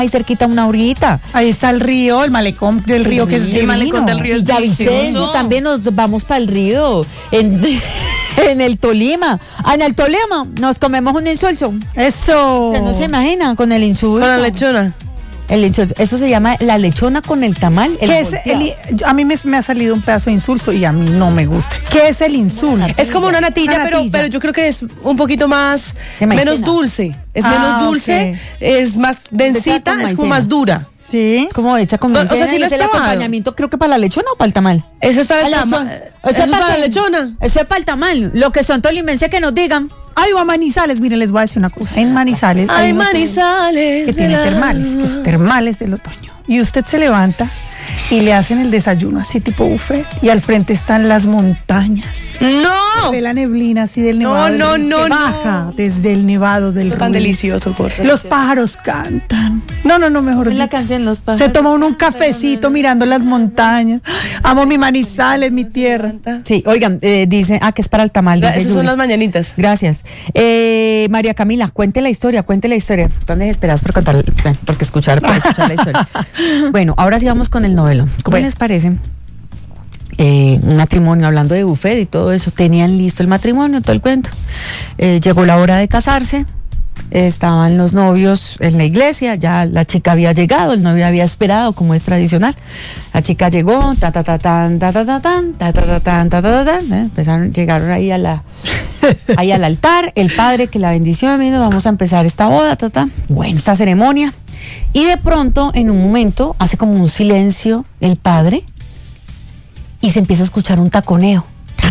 ahí cerquita una horita. Ahí está el río, el malecón del río que es divino. El malecón del río es Villavicencio, también nos vamos para el río, en el Tolima. En el Tolima nos comemos un insulso. Eso. Usted no se imagina con el insulso. Con la lechona. El insulso. Eso se llama la lechona con el tamal. ¿Qué es a mí me ha salido un pedazo de insulso y a mí no me gusta. ¿Qué es el insulso? Es como una natilla, pero yo creo que es un poquito más, menos dulce. Es menos dulce, es más densita, es como más dura. Sí. Es como hecha con o sea, sí es el acompañamiento, creo que para la lechona o para el tamal. Eso es para el tamal. Eso es para la lechona. Eso es para el tamal. Lo que son tolimenses que nos digan. Ay, o a Manizales, miren, les voy a decir una cosa. En Manizales hay Manizales que tiene termales, que es termales del otoño. Y usted se levanta y le hacen el desayuno así tipo buffet y al frente están las montañas. ¡No! De la neblina así del nevado. No. Baja desde el nevado del tan delicioso, correcto. Los pájaros cantan. No, mejor dicho. La canción Los pájaros. Se toma uno un cafecito mirando las montañas. Amo mi Manizales, mi tierra. Sí, oigan, dice, que es para el tamal. Esas son las mañanitas. Gracias. María Camila, cuente la historia. ¿Dónde esperas por contar? Porque escuchar la historia. Bueno, ahora sí vamos con el novelo. ¿Cómo les parece? Un matrimonio, hablando de buffet y todo eso, tenían listo el matrimonio, todo el cuento. Llegó la hora de casarse, estaban los novios en la iglesia, ya la chica había llegado, el novio había esperado, como es tradicional. La chica llegó, llegaron ahí ahí al altar, el padre que la bendición, amigo, vamos a empezar esta boda, bueno, esta ceremonia. Y de pronto, en un momento, hace como un silencio el padre y se empieza a escuchar un taconeo.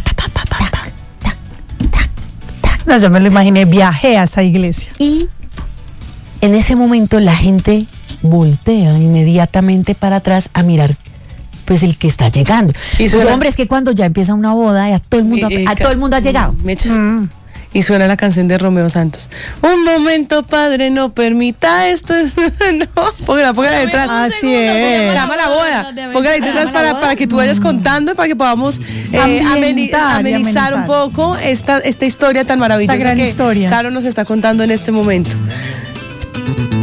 No, yo me lo imaginé, viajé a esa iglesia. Y en ese momento la gente voltea inmediatamente para atrás a mirar pues el que está llegando. Y pues, hombre, es que cuando ya empieza una boda, ya todo el mundo, todo el mundo ha llegado. Y suena la canción de Romeo Santos. Un momento, padre, no permita esto. No, póngala detrás. Así es. Se llama la boda. Póngala ahí detrás para que tú vayas contando, para que podamos amenizar un poco esta historia tan maravillosa esta gran historia. Caro nos está contando en este momento.